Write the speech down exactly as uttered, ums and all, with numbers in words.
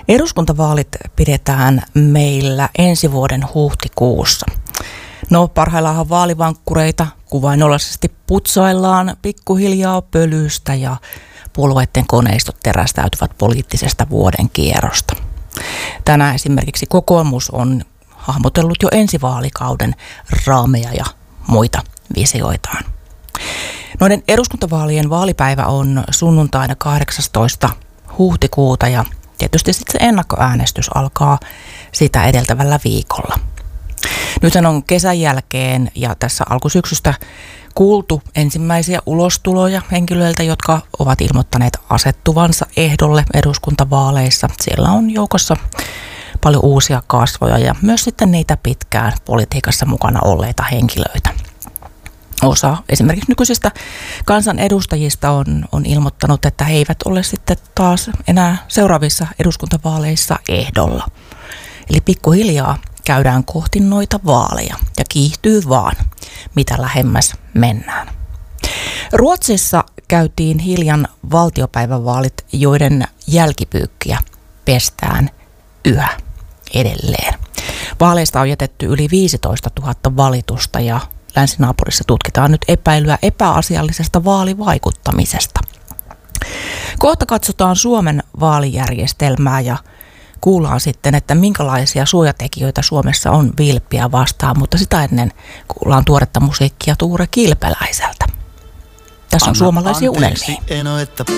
Eduskuntavaalit pidetään meillä ensi vuoden huhtikuussa. No parhaillaanhan vaalivankkureita kuvainnollisesti putsaillaan pikkuhiljaa pölystä ja puolueiden koneistot terästäytyvät poliittisesta vuoden kierrosta. Tänään esimerkiksi kokoomus on hahmotellut jo ensi vaalikauden raameja ja muita visioitaan. Noiden eduskuntavaalien vaalipäivä on sunnuntaina kahdeksastoista huhtikuuta ja tietysti sitten se ennakkoäänestys alkaa sitä edeltävällä viikolla. Nythän on kesän jälkeen ja tässä alkusyksystä kuultu ensimmäisiä ulostuloja henkilöiltä, jotka ovat ilmoittaneet asettuvansa ehdolle eduskuntavaaleissa. Siellä on joukossa paljon uusia kasvoja ja myös sitten niitä pitkään politiikassa mukana olleita henkilöitä. Osa esimerkiksi nykyisistä kansanedustajista on, on ilmoittanut, että he eivät ole sitten taas enää seuraavissa eduskuntavaaleissa ehdolla. Eli pikkuhiljaa käydään kohti noita vaaleja ja kiihtyy vaan, mitä lähemmäs mennään. Ruotsissa käytiin hiljan valtiopäivävaalit, joiden jälkipyykkiä pestään yhä edelleen. Vaaleista on jätetty yli viisitoistatuhatta valitusta ja länsinaapurissa tutkitaan nyt epäilyä epäasiallisesta vaalivaikuttamisesta. Kohta katsotaan Suomen vaalijärjestelmää ja kuullaan sitten, että minkälaisia suojatekijöitä Suomessa on vilppiä vastaan, mutta sitä ennen kuullaan tuoretta musiikkia Tuure Kilpeläiseltä. Tässä on Anna suomalaisia unelmia.